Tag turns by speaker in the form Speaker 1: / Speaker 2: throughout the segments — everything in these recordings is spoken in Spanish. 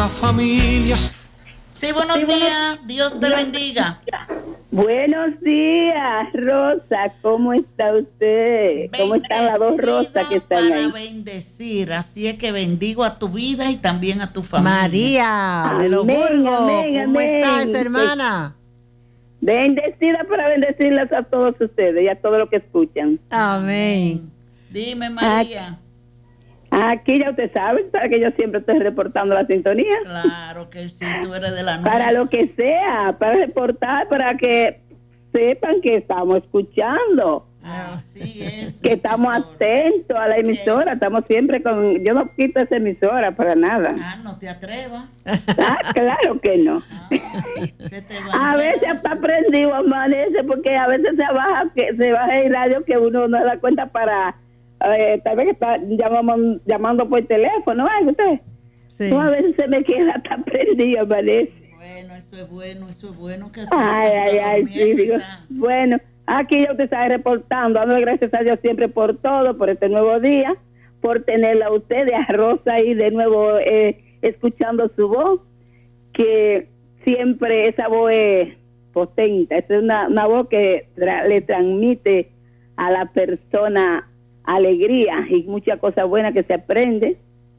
Speaker 1: la familia.
Speaker 2: Sí, buenos días. Dios te bendiga.
Speaker 3: Buenos días, Rosa. ¿Cómo está usted? ¿Cómo están las dos Rosas que están
Speaker 2: para
Speaker 3: ahí?
Speaker 2: bendecir. Así es que bendigo a tu vida y también a tu familia.
Speaker 4: María, de los Burgos. ¿Cómo estás, hermana?
Speaker 3: Bendecida para bendecirlas a todos ustedes y a todos los que escuchan.
Speaker 4: Amén.
Speaker 2: Dime, María.
Speaker 3: Aquí ya usted sabe, para que yo siempre estoy reportando la sintonía.
Speaker 2: Claro que sí, tú eres de la nuestra.
Speaker 3: Para lo que sea, para reportar, para que sepan que estamos escuchando.
Speaker 2: Así es.
Speaker 3: Que estamos atentos a la emisora, estamos siempre con... Yo no quito esa emisora para nada.
Speaker 2: No te atrevas.
Speaker 3: Claro que no.
Speaker 2: Se te va
Speaker 3: a veces está prendido, amanece, porque a veces se baja el radio que uno no se da cuenta para... tal vez que está llamando por teléfono, ¿eh? Usted.
Speaker 4: Sí.
Speaker 3: A veces se me queda tan prendido, amanece.
Speaker 2: Bueno, eso es bueno que
Speaker 3: sí, digo, bueno, aquí yo te estaba reportando, dándole gracias a Dios siempre por todo, por este nuevo día, por tenerla a ustedes, a Rosa ahí de nuevo escuchando su voz, que siempre esa voz es potente, es una voz que le transmite a la persona alegría y muchas cosas buenas que se aprende.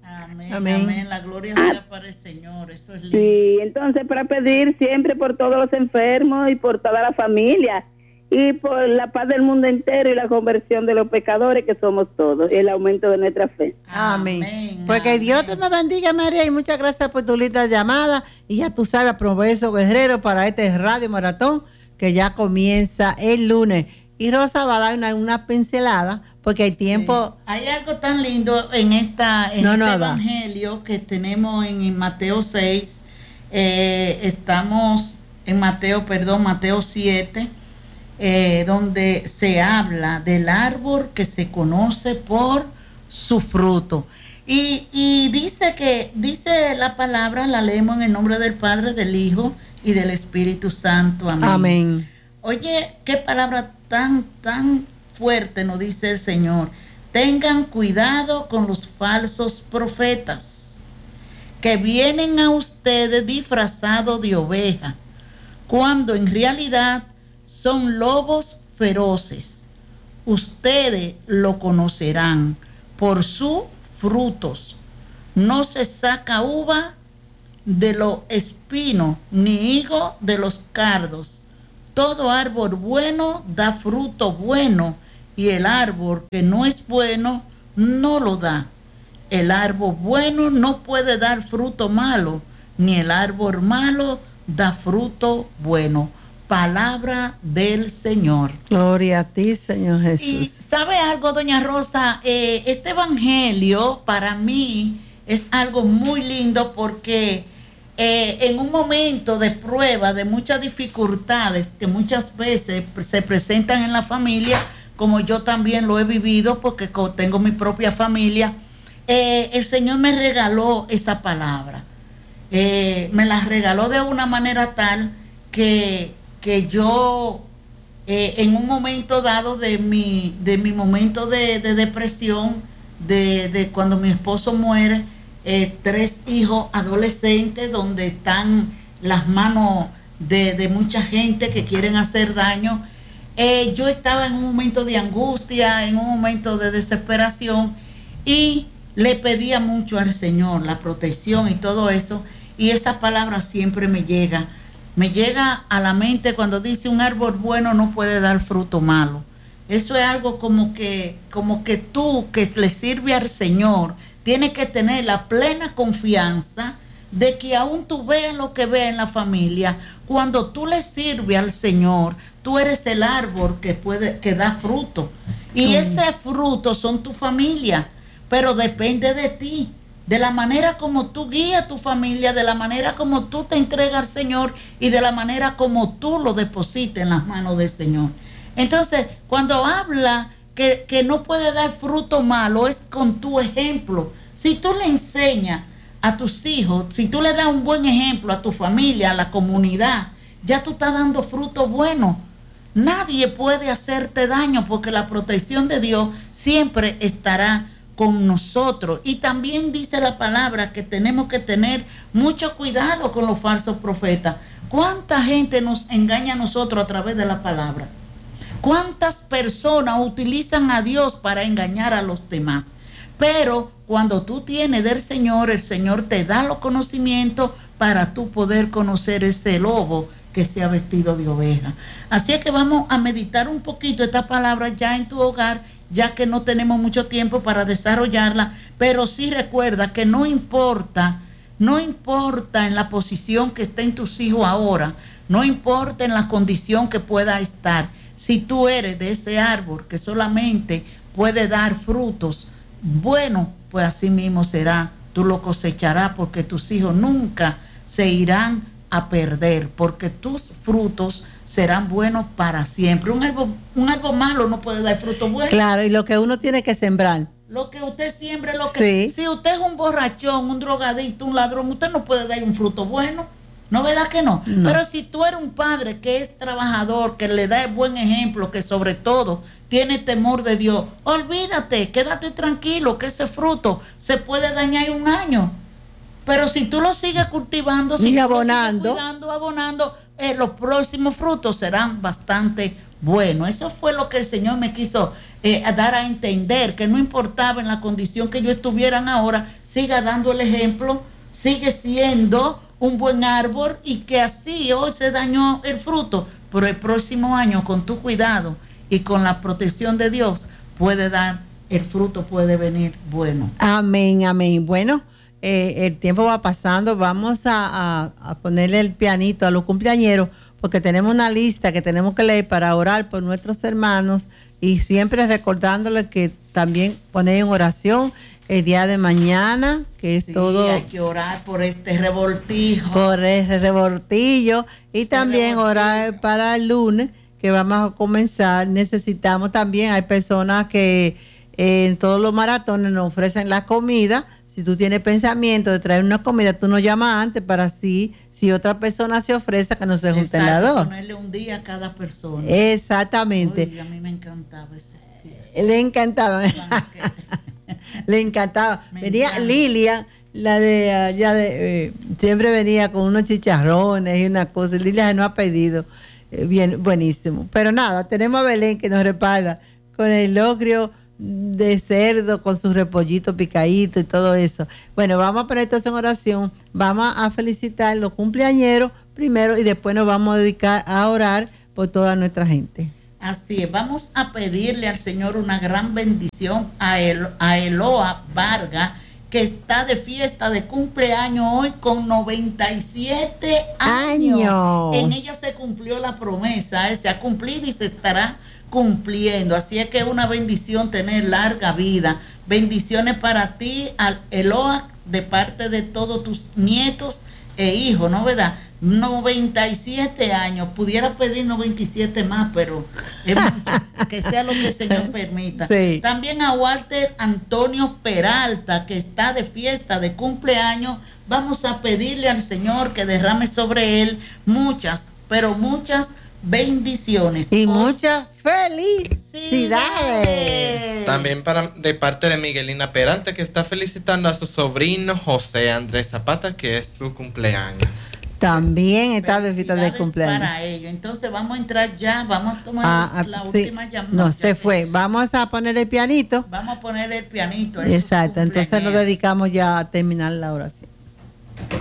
Speaker 2: Amén. La gloria sea para el Señor. Eso es lindo.
Speaker 3: Sí, entonces para pedir siempre por todos los enfermos y por toda la familia y por la paz del mundo entero y la conversión de los pecadores que somos todos y el aumento de nuestra fe.
Speaker 4: Amén. Pues que Dios te me bendiga, María, y muchas gracias por tu linda llamada. Y ya tú sabes, aprovecho, guerrero, para este Radio Maratón que ya comienza el lunes. Y Rosa va a dar una pincelada porque el tiempo...
Speaker 2: Sí. Hay algo tan lindo en este evangelio que tenemos en Mateo 6. Estamos en Mateo 7, donde se habla del árbol que se conoce por su fruto. Y dice la palabra, la leemos en el nombre del Padre, del Hijo y del Espíritu Santo. Amén.
Speaker 4: Amén.
Speaker 2: Oye, qué palabra tan fuerte nos dice el Señor. Tengan cuidado con los falsos profetas que vienen a ustedes disfrazados de oveja, cuando en realidad son lobos feroces. Ustedes lo conocerán por sus frutos. No se saca uva de los espinos, ni higo de los cardos. Todo árbol bueno da fruto bueno, y el árbol que no es bueno no lo da. El árbol bueno no puede dar fruto malo, ni el árbol malo da fruto bueno. Palabra del Señor.
Speaker 4: Gloria a ti, Señor Jesús.
Speaker 2: Y ¿sabe algo, doña Rosa? Este evangelio para mí es algo muy lindo porque en un momento de prueba, de muchas dificultades que muchas veces se presentan en la familia, como yo también lo he vivido porque tengo mi propia familia, el Señor me regaló esa palabra. Me la regaló de una manera tal que yo en un momento dado de mi momento de depresión, de cuando mi esposo muere, 3 hijos adolescentes donde están las manos de mucha gente que quieren hacer daño, yo estaba en un momento de angustia, en un momento de desesperación, y le pedía mucho al Señor la protección y todo eso, y esa palabra siempre me llega a la mente cuando dice un árbol bueno no puede dar fruto malo. Eso es algo como que tú que le sirve al Señor tienes que tener la plena confianza de que aún tú veas lo que veas en la familia, cuando tú le sirves al Señor, tú eres el árbol que da fruto, y ese fruto son tu familia, pero depende de ti, de la manera como tú guías a tu familia, de la manera como tú te entregas al Señor y de la manera como tú lo depositas en las manos del Señor. Entonces, cuando habla que no puede dar fruto malo, es con tu ejemplo. Si tú le enseñas a tus hijos, si tú le das un buen ejemplo a tu familia, a la comunidad, ya tú estás dando fruto bueno. Nadie puede hacerte daño porque la protección de Dios siempre estará con nosotros. Y también dice la palabra que tenemos que tener mucho cuidado con los falsos profetas. ¿Cuánta gente nos engaña a nosotros a través de la palabra? ¿Cuántas personas utilizan a Dios para engañar a los demás? Pero cuando tú tienes del Señor, el Señor te da los conocimientos para tú poder conocer ese lobo que se ha vestido de oveja. Así es que vamos a meditar un poquito esta palabra ya en tu hogar, ya que no tenemos mucho tiempo para desarrollarla, pero sí recuerda que no importa en la posición que estén tus hijos ahora, no importa en la condición que pueda estar, si tú eres de ese árbol que solamente puede dar frutos, bueno, pues así mismo será, tú lo cosecharás, porque tus hijos nunca se irán a perder, porque tus frutos serán buenos para siempre. Un árbol malo no puede dar frutos buenos.
Speaker 4: Claro, y lo que uno tiene que sembrar.
Speaker 2: Lo que usted siembre, sí. Si usted es un borrachón, un drogadicto, un ladrón, usted no puede dar un fruto bueno. ¿No, verdad que no? Pero si tú eres un padre que es trabajador, que le da el buen ejemplo, que sobre todo tiene temor de Dios, olvídate, quédate tranquilo, que ese fruto se puede dañar en un año. Pero si tú lo sigues cultivando, si
Speaker 4: abonando,
Speaker 2: lo sigues abonando, los próximos frutos serán bastante buenos. Eso fue lo que el Señor me quiso dar a entender, que no importaba en la condición que yo estuviera ahora, siga dando el ejemplo, sigue siendo un buen árbol, y que así hoy se dañó el fruto, pero el próximo año con tu cuidado y con la protección de Dios puede dar, el fruto puede venir bueno.
Speaker 4: Amén, amén. Bueno, el tiempo va pasando, vamos a ponerle el pianito a los cumpleañeros, porque tenemos una lista que tenemos que leer para orar por nuestros hermanos, y siempre recordándoles que también poner en oración el día de mañana, que es todo.
Speaker 2: Hay que orar por este revoltijo.
Speaker 4: Por ese revoltillo, y también orar para el lunes, que vamos a comenzar. Necesitamos también, hay personas que en todos los maratones nos ofrecen la comida. Si tú tienes pensamiento de traer una comida, tú nos llamas antes para así, si otra persona se ofrece, que nos se junten las dos.
Speaker 2: Ponerle un día a cada persona.
Speaker 4: Exactamente.
Speaker 2: Uy, a mí me encantaba ese día.
Speaker 4: Le encantaba. Le encantaba. Venía Lilia, la de allá siempre venía con unos chicharrones y una cosa. Lilia no ha pedido. Bien, buenísimo. Pero nada, tenemos a Belén que nos repara con el locrio de cerdo, con su repollito picadito y todo eso. Bueno, vamos a poner esto en oración, vamos a felicitar los cumpleañeros primero, y después nos vamos a dedicar a orar por toda nuestra gente.
Speaker 2: Así es, vamos a pedirle al Señor una gran bendición a Eloa Vargas, que está de fiesta de cumpleaños hoy con 97 años. En ella se cumplió la promesa, se ha cumplido y se estará cumpliendo. Así es que es una bendición tener larga vida. Bendiciones para ti, Eloa, de parte de todos tus nietos e hijos, ¿no, verdad? 97 años, pudiera pedir 97 más, pero es mucho, que sea lo que el Señor permita.
Speaker 4: Sí.
Speaker 2: También a Walter Antonio Peralta, que está de fiesta de cumpleaños, vamos a pedirle al Señor que derrame sobre él muchas, pero muchas bendiciones
Speaker 4: y muchas felicidades.
Speaker 1: También de parte de Miguelina Peralta, que está felicitando a su sobrino José Andrés Zapata, que es su cumpleaños.
Speaker 4: También está de fiesta de cumpleaños
Speaker 2: para ello. Entonces vamos a entrar ya, vamos a tomar la última llamada.
Speaker 4: No, se fue. Vamos a poner el pianito.
Speaker 2: Vamos a poner el pianito.
Speaker 4: Exacto, entonces nos dedicamos ya a terminar la oración.